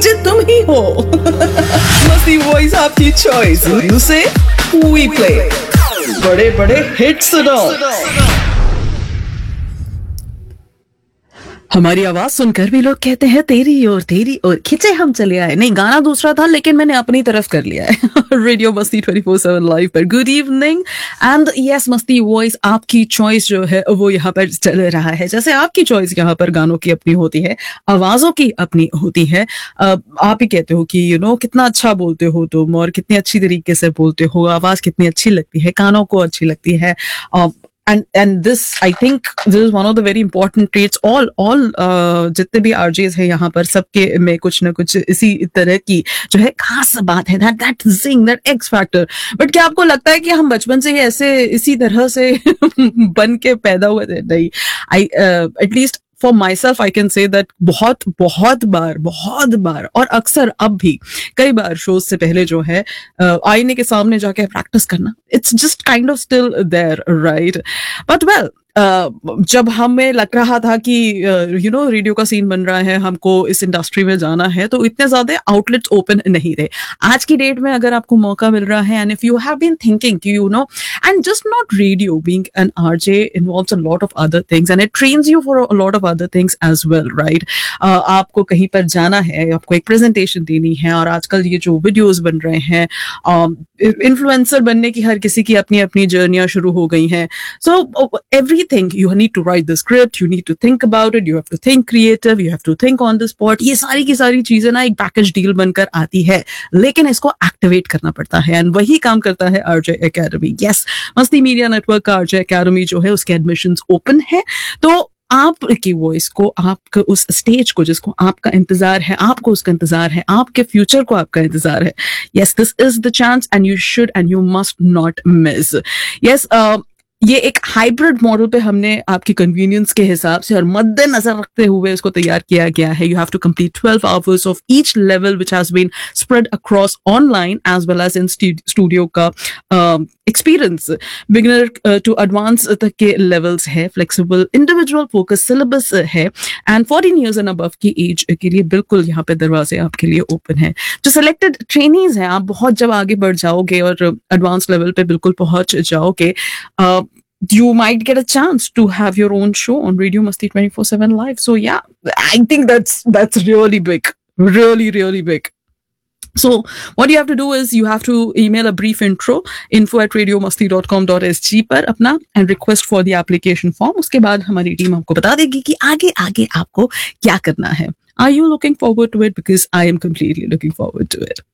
DJ तुम ही हो। मस्ती वॉइस आपकी चॉइस, म्यूजिक वी प्ले, बड़े बड़े हिट्स सुनो। हमारी आवाज सुनकर भी लोग कहते हैं तेरी और खिंचे हम चले आए। नहीं, गाना दूसरा था लेकिन मैंने अपनी तरफ कर लिया है। रेडियो मस्ती 24/7 लाइव पर गुड इवनिंग एंड यस, मस्ती वॉइस आपकी चॉइस जो है वो यहाँ पर चल रहा है। जैसे आपकी चॉइस यहाँ पर गानों की अपनी होती है, आवाजों की अपनी होती है। आप ही कहते हो कि कितना अच्छा बोलते हो तुम और कितनी अच्छी तरीके से बोलते हो, आवाज कितनी अच्छी लगती है, कानों को अच्छी लगती है। And this, I think, this is one of the very important traits. All जितने भी RJs हैं यहाँ पर, सबके में कुछ ना कुछ इसी तरह की जो है खास बात है, that zing, that X factor. But क्या आपको लगता है कि हम बचपन से ही ऐसे इसी तरह से बन के पैदा हुए थे? नहीं, at least for myself I can say that बहुत बार और अक्सर अब भी कई बार शोज से पहले जो है आईने के सामने जाके प्रैक्टिस करना, it's just kind of still there, right? But well, जब हमें लग रहा था कि रेडियो का सीन बन रहा है, हमको इस इंडस्ट्री में जाना है, तो इतने ज्यादा आउटलेट्स ओपन नहीं थे। आज की डेट में अगर आपको मौका मिल रहा है, and if you have been thinking कि and just not radio, being an RJ involves a lot of other things and it trains you for a lot of other things as well, right? आपको कहीं पर जाना है, आपको एक presentation देनी है, और आजकल ये जो वीडियोज बन रहे हैं, इन्फ्लुएंसर बनने की हर किसी की अपनी अपनी जर्नियां शुरू हो गई हैं। सो everything, you need to write the script, you need to think about it, you have to think creative, you have to think on the spot. ये सारी की सारी चीजें ना एक पैकेज डील बनकर आती है, लेकिन इसको एक्टिवेट करना पड़ता है, एंड वही काम करता है आरजे एकेडमी। यस, मस्ती मीडिया नेटवर्क का आरजे एकेडमी जो है उसके एडमिशंस ओपन है। तो आपकी वॉइस को, आपके उस स्टेज को जिसको आपका इंतजार है, आपको उसका इंतजार है, आपके फ्यूचर को आपका इंतजार है, yes, this is the chance and you should and you must not miss. Yes, ये एक हाइब्रिड मॉडल पे हमने आपकी कन्वीनियंस के हिसाब से और मद्देनजर रखते हुए इसको तैयार किया गया है। You have to complete 12 hours of each level which has been spread across online as well as in studio का एक्सपीरियंस। बिगिनर टू एडवांस तक के लेवल्स है, फ्लेक्सिबल इंडिविजुअल फोकस सिलेबस है, एंड 14 ईयर्स एंड अबव की as के लिए बिल्कुल यहाँ पे दरवाजे आपके लिए ओपन है। जो सिलेक्टेड ट्रेनीज हैं, आप बहुत जब आगे बढ़ जाओगे और एडवांस लेवल पे बिल्कुल पहुंच जाओगे, you might get a chance to have your own show on Radio Masti 24/7 Live. So yeah, I think that's really big, really big. So what you have to do is you have to email a brief intro, info@radiomasti.com.sg पर अपना and request for the application form. उसके बाद हमारी team आपको बता देगी कि आगे आपको क्या करना है। Are you looking forward to it? Because I am completely looking forward to it.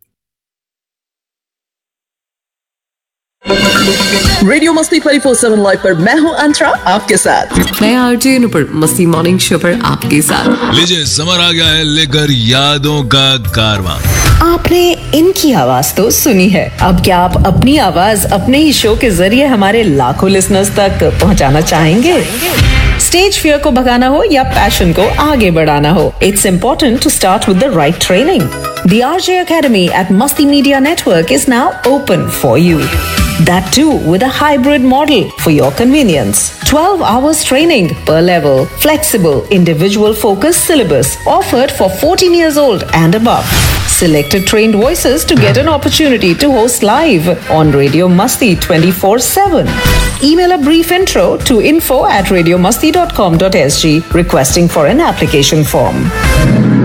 Radio मस्ती 24/7 लाइव पर मैं हूँ अंतरा आपके साथ। मैं आरजे नुपुर मस्ती मॉर्निंग शो पर आपके साथ। लीजिए, समर आ गया है लेकर यादों का कारवां। आपने इनकी आवाज तो सुनी है, अब क्या आप अपनी आवाज अपने ही शो के जरिए हमारे लाखों लिसनर्स तक पहुंचाना चाहेंगे? स्टेज फियर को भगाना हो या पैशन को आगे बढ़ाना हो, it's important to start with the right training. The RJ Academy at Masti Media Network is now open for you. That too with a hybrid model for your convenience. 12 hours training per level, flexible, individual focused syllabus offered for 14 years old and above. Selected trained voices to get an opportunity to host live on Radio Masti 24/7. Email a brief intro to info@radiomasti.com.sg requesting for an application form.